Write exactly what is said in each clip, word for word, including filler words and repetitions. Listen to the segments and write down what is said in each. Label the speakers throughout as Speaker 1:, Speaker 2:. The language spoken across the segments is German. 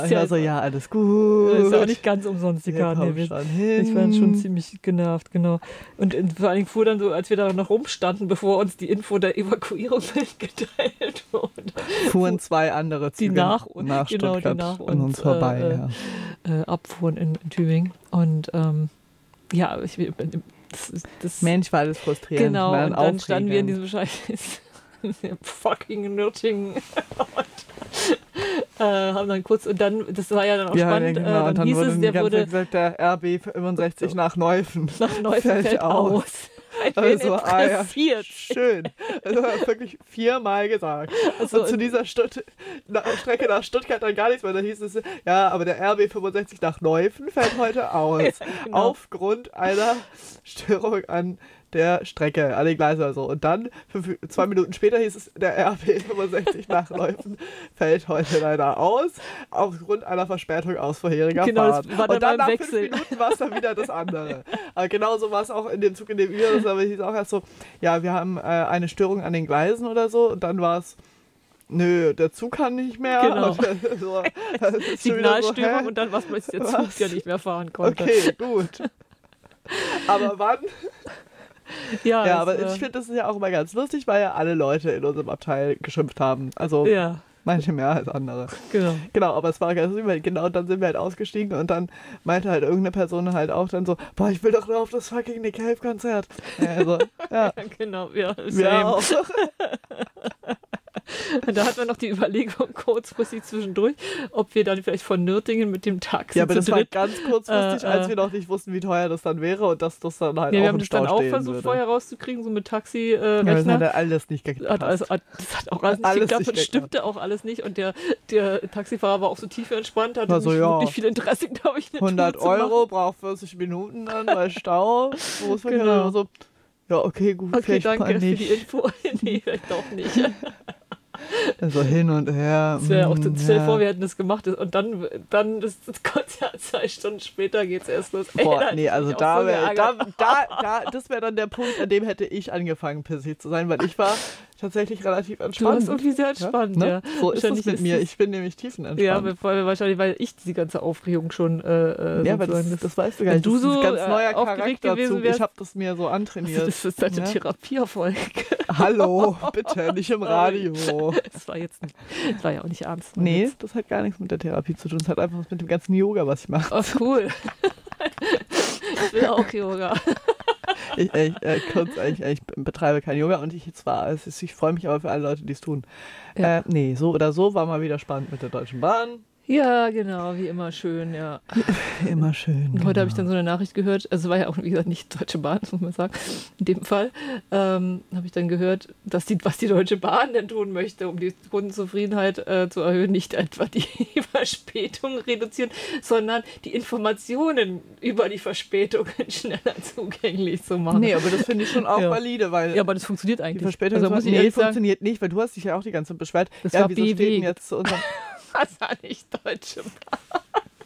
Speaker 1: Und ich war so, ja, alles gut.
Speaker 2: Das ist auch nicht ganz umsonst die Karte.
Speaker 1: Wir kommen schon hin.
Speaker 2: Ich war dann schon ziemlich genervt, genau. Und in, vor allen Dingen fuhr dann so, als wir da noch rumstanden, bevor uns die Info der Evakuierung mitgeteilt wurde.
Speaker 1: Fuhren zwei andere Züge
Speaker 2: die nach,
Speaker 1: nach
Speaker 2: genau,
Speaker 1: Stuttgart
Speaker 2: die nach uns,
Speaker 1: an uns vorbei.
Speaker 2: Äh,
Speaker 1: ja.
Speaker 2: äh, abfuhren in, in Tübingen. Und ähm, ja, ich, das, das
Speaker 1: Mensch, war das frustrierend.
Speaker 2: Genau,
Speaker 1: war
Speaker 2: und dann
Speaker 1: aufregend.
Speaker 2: standen wir in diesem Scheiß fucking Nürtingen und äh, haben dann kurz, und dann, das war ja dann auch
Speaker 1: ja,
Speaker 2: spannend,
Speaker 1: ja, genau.
Speaker 2: äh, dann,
Speaker 1: und dann
Speaker 2: hieß
Speaker 1: wurde
Speaker 2: es,
Speaker 1: die
Speaker 2: der
Speaker 1: ganze
Speaker 2: wurde
Speaker 1: Zeit gesagt, der R B fünfundsechzig nach Neufen.
Speaker 2: nach Neufen
Speaker 1: fällt
Speaker 2: fällt aus. aus. Ich bin
Speaker 1: Also, ah, ja,
Speaker 2: interessiert.
Speaker 1: schön. Also wirklich viermal gesagt.
Speaker 2: Also,
Speaker 1: und zu dieser Stutt na, Strecke nach Stuttgart dann gar nichts mehr. Da hieß es, ja, aber der R B fünfundsechzig nach Neufen fällt heute aus.
Speaker 2: Ja, genau.
Speaker 1: Aufgrund einer Störung an der Strecke, an den Gleisen oder so. Und dann, fünf, zwei Minuten später hieß es, der R B fünfundsechzig nach Neufen fällt heute leider aus, aufgrund einer Verspätung aus vorheriger
Speaker 2: genau,
Speaker 1: Fahrt.
Speaker 2: Das war dann
Speaker 1: und dann nach
Speaker 2: Wechsel.
Speaker 1: fünf Minuten war es dann wieder das andere. Aber genauso war es auch in dem Zug, in dem wir das, aber hieß auch erst so, ja, wir haben äh, eine Störung an den Gleisen oder so. Und dann war es, nö, der Zug kann nicht mehr.
Speaker 2: Genau.
Speaker 1: Und, äh, so, das ist schon wieder
Speaker 2: Signalstörung
Speaker 1: so,
Speaker 2: und dann was plötzlich der Zug,
Speaker 1: Was?
Speaker 2: der nicht mehr fahren konnte.
Speaker 1: Okay, gut. Aber wann?
Speaker 2: Ja,
Speaker 1: Ja,
Speaker 2: das,
Speaker 1: aber
Speaker 2: äh,
Speaker 1: ich finde, das ist ja auch immer ganz lustig, weil ja alle Leute in unserem Abteil geschimpft haben. Also
Speaker 2: ja,
Speaker 1: manche mehr als andere.
Speaker 2: genau.
Speaker 1: Genau, aber es war ganz süß, genau, und dann sind wir halt ausgestiegen und dann meinte halt irgendeine Person halt auch dann so, boah, ich will doch nur auf das fucking Nick Cave-Konzert. Ja, also, ja.
Speaker 2: Ja, genau, ja,
Speaker 1: Wir
Speaker 2: same.
Speaker 1: auch.
Speaker 2: Und da hatten wir noch die Überlegung kurzfristig zwischendurch, ob wir dann vielleicht von Nürtingen mit dem Taxi
Speaker 1: Ja, aber
Speaker 2: zu
Speaker 1: das war
Speaker 2: dritt...
Speaker 1: ganz kurzfristig,
Speaker 2: äh,
Speaker 1: als
Speaker 2: äh,
Speaker 1: wir noch nicht wussten, wie teuer das dann wäre und dass das dann halt
Speaker 2: Ja,
Speaker 1: auch
Speaker 2: wir haben
Speaker 1: im
Speaker 2: das
Speaker 1: Stau
Speaker 2: dann auch
Speaker 1: stehen
Speaker 2: versucht
Speaker 1: würde.
Speaker 2: vorher rauszukriegen, so mit Taxi-Rechner.
Speaker 1: Ja, das hat ja alles nicht
Speaker 2: Hat
Speaker 1: gepasst.
Speaker 2: also, hat, das hat auch alles nicht
Speaker 1: Alles
Speaker 2: geklappt
Speaker 1: nicht
Speaker 2: und
Speaker 1: geklappt.
Speaker 2: stimmte auch alles nicht. Und der, der Taxifahrer war auch so tief entspannt, hatte
Speaker 1: War so,
Speaker 2: nicht
Speaker 1: ja,
Speaker 2: wirklich viel Interesse, glaube ich, eine
Speaker 1: hundert
Speaker 2: Tour zu
Speaker 1: Euro,
Speaker 2: machen.
Speaker 1: braucht vierzig Minuten dann bei Stau. Berufsverkehr
Speaker 2: Genau.
Speaker 1: oder so. Ja, okay, gut,
Speaker 2: Okay,
Speaker 1: vielleicht
Speaker 2: danke
Speaker 1: mal
Speaker 2: für
Speaker 1: nicht.
Speaker 2: die Info. Nee, vielleicht doch nicht.
Speaker 1: Also hin und her.
Speaker 2: Das wäre auch,
Speaker 1: mm,
Speaker 2: stell dir
Speaker 1: ja.
Speaker 2: vor, wir hätten das gemacht und dann, dann das, das Konzert zwei Stunden später geht's erst los. Ey, da
Speaker 1: Boah,
Speaker 2: hätte
Speaker 1: nee,
Speaker 2: ich
Speaker 1: also
Speaker 2: mich auch
Speaker 1: da,
Speaker 2: so
Speaker 1: wär, da,
Speaker 2: geärgert.
Speaker 1: da, da, das wäre dann der Punkt, an dem hätte ich angefangen, pissig zu sein, weil ich war tatsächlich relativ
Speaker 2: Du
Speaker 1: entspannt.
Speaker 2: warst irgendwie sehr entspannt, ja.
Speaker 1: ne? So ist es
Speaker 2: Wahrscheinlich
Speaker 1: mit
Speaker 2: ist
Speaker 1: mir.
Speaker 2: es-
Speaker 1: Ich bin nämlich tiefenentspannt.
Speaker 2: Ja, weil, wahrscheinlich, weil ich die ganze Aufregung schon äh, äh,
Speaker 1: Ja, aber das,
Speaker 2: sozusagen-
Speaker 1: das weißt du gar
Speaker 2: Wenn
Speaker 1: nicht.
Speaker 2: du
Speaker 1: Das ist ein
Speaker 2: so,
Speaker 1: ganz
Speaker 2: äh,
Speaker 1: neuer
Speaker 2: aufgeregt gewesen
Speaker 1: Charakterzug.
Speaker 2: wärst-
Speaker 1: Ich habe das mir so antrainiert.
Speaker 2: das ist deine
Speaker 1: Ja.
Speaker 2: Therapieerfolg.
Speaker 1: Hallo, bitte, nicht im
Speaker 2: Sorry.
Speaker 1: Radio.
Speaker 2: Das war jetzt nicht, das war ja auch nicht ernst.
Speaker 1: Nee, das hat gar nichts mit der Therapie zu tun. Das hat einfach was mit dem ganzen Yoga, was ich mache.
Speaker 2: Oh, cool. Ich will auch Yoga.
Speaker 1: Ich, ich, äh, kurz, ich, ich betreibe kein Yoga und ich zwar, es ist, ich freue mich aber für alle Leute, die es tun.
Speaker 2: Ja.
Speaker 1: Äh, nee, so oder so war mal wieder spannend mit der Deutschen Bahn.
Speaker 2: Ja, genau, wie immer schön, ja.
Speaker 1: Immer schön.
Speaker 2: Und heute habe ich dann so eine Nachricht gehört, also war ja auch, wie gesagt, nicht Deutsche Bahn, muss man sagen, in dem Fall, ähm, habe ich dann gehört, dass die, was die Deutsche Bahn denn tun möchte, um die Kundenzufriedenheit äh, zu erhöhen, nicht etwa die Verspätung reduzieren, sondern die Informationen über die Verspätungen schneller zugänglich zu machen.
Speaker 1: Nee, aber das finde ich schon auch
Speaker 2: Ja.
Speaker 1: valide, weil
Speaker 2: Ja, aber das funktioniert
Speaker 1: die
Speaker 2: eigentlich.
Speaker 1: Verspätung
Speaker 2: also, muss ich
Speaker 1: nee,
Speaker 2: ehrlich sagen,
Speaker 1: funktioniert nicht, weil du hast dich ja auch die ganze Zeit beschwert.
Speaker 2: Das
Speaker 1: ja,
Speaker 2: war
Speaker 1: wieso
Speaker 2: B W.
Speaker 1: steht denn jetzt zu unserem...
Speaker 2: das war nicht Deutsche Bahn.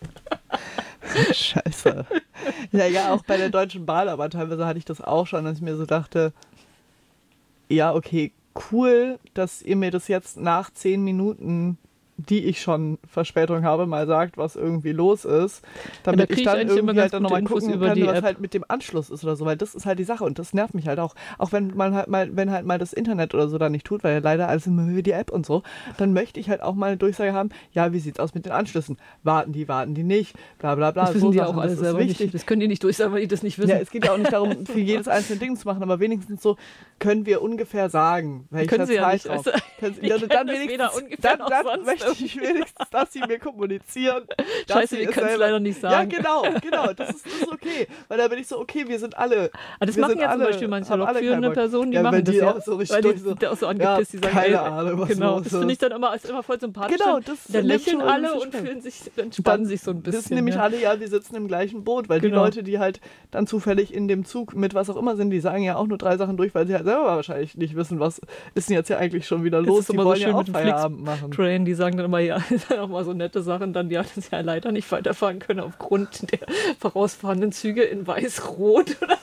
Speaker 1: Scheiße. Ja, ja, auch bei der Deutschen Bahn, aber teilweise hatte ich das auch schon, dass ich mir so dachte, ja, okay, cool, dass ihr mir das jetzt nach zehn Minuten, die ich schon Verspätung habe, mal sagt, was irgendwie los ist, damit
Speaker 2: Ja, da krieg
Speaker 1: ich
Speaker 2: ich
Speaker 1: dann
Speaker 2: eigentlich immer
Speaker 1: irgendwie
Speaker 2: ganz
Speaker 1: halt dann
Speaker 2: gute
Speaker 1: nochmal
Speaker 2: Infos
Speaker 1: gucken
Speaker 2: über
Speaker 1: kann,
Speaker 2: die
Speaker 1: was
Speaker 2: App.
Speaker 1: halt mit dem Anschluss ist oder so, weil das ist halt die Sache und das nervt mich halt auch. Auch wenn man halt mal, wenn halt mal das Internet oder so da nicht tut, weil ja leider alles immer über die App und so, dann möchte ich halt auch mal eine Durchsage haben, ja, wie sieht's aus mit den Anschlüssen? Warten die, warten die nicht, bla bla bla.
Speaker 2: Das wissen
Speaker 1: so
Speaker 2: die
Speaker 1: Sachen,
Speaker 2: auch alle
Speaker 1: das ist
Speaker 2: selber
Speaker 1: wichtig.
Speaker 2: nicht. Das können die nicht durchsagen, weil die das nicht wissen.
Speaker 1: Ja, es geht ja auch nicht darum, für jedes einzelne Ding zu machen, aber wenigstens so können wir ungefähr sagen, welcher
Speaker 2: Können sie ja nicht,
Speaker 1: Zeitraum.
Speaker 2: weißt du?
Speaker 1: Können sie-
Speaker 2: Die
Speaker 1: ja,
Speaker 2: können
Speaker 1: dann
Speaker 2: das
Speaker 1: wenigstens,
Speaker 2: weder ungefähr
Speaker 1: dann,
Speaker 2: noch
Speaker 1: dann
Speaker 2: sonst
Speaker 1: möchte ich wenigstens, dass sie mir kommunizieren. dass
Speaker 2: Scheiße,
Speaker 1: sie
Speaker 2: wir
Speaker 1: es
Speaker 2: können es
Speaker 1: selber-
Speaker 2: leider nicht
Speaker 1: Ja,
Speaker 2: sagen.
Speaker 1: genau, genau, das ist, das ist okay. Weil da bin ich so, okay, wir sind alle.
Speaker 2: Aber das
Speaker 1: wir
Speaker 2: machen
Speaker 1: sind
Speaker 2: ja zum
Speaker 1: alle-
Speaker 2: Beispiel manche
Speaker 1: haben alle
Speaker 2: lokführende
Speaker 1: keinen Bock.
Speaker 2: Personen, die
Speaker 1: Ja,
Speaker 2: machen
Speaker 1: wenn
Speaker 2: das
Speaker 1: die
Speaker 2: ja.
Speaker 1: auch so richtig
Speaker 2: weil die
Speaker 1: durch so-
Speaker 2: sind auch so
Speaker 1: Ja,
Speaker 2: angepisst, die sagen,
Speaker 1: keine
Speaker 2: ey,
Speaker 1: Ahnung, was
Speaker 2: genau,
Speaker 1: los
Speaker 2: das
Speaker 1: ist.
Speaker 2: finde ich dann immer, ist immer voll sympathisch.
Speaker 1: Genau,
Speaker 2: dann,
Speaker 1: das
Speaker 2: dann
Speaker 1: nimmt
Speaker 2: lächeln
Speaker 1: schon
Speaker 2: alle
Speaker 1: irgendwie
Speaker 2: und
Speaker 1: Spaß.
Speaker 2: fühlen sich, entspannen
Speaker 1: Dann
Speaker 2: sich so ein bisschen.
Speaker 1: wissen nämlich
Speaker 2: ja.
Speaker 1: alle, ja, wir sitzen im gleichen Boot, weil
Speaker 2: Genau.
Speaker 1: die Leute, die halt dann zufällig in dem Zug mit was auch immer sind, die sagen ja auch nur drei Sachen durch, weil sie halt selber wahrscheinlich nicht wissen, was ist denn jetzt ja eigentlich schon wieder
Speaker 2: Es
Speaker 1: los.
Speaker 2: ist
Speaker 1: Die
Speaker 2: immer so
Speaker 1: wollen ja
Speaker 2: schön
Speaker 1: auch
Speaker 2: mit dem
Speaker 1: Feierabend machen.
Speaker 2: Train, die sagen dann immer, ja, dann auch mal so nette Sachen, dann, ja, dass sie ja leider nicht weiterfahren können aufgrund der vorausfahrenden Züge in Weiß-Rot oder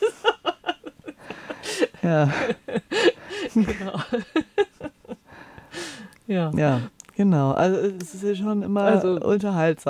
Speaker 1: Ja,
Speaker 2: genau. ja.
Speaker 1: ja, genau. Also es ist ja schon immer
Speaker 2: Also-
Speaker 1: unterhaltsam.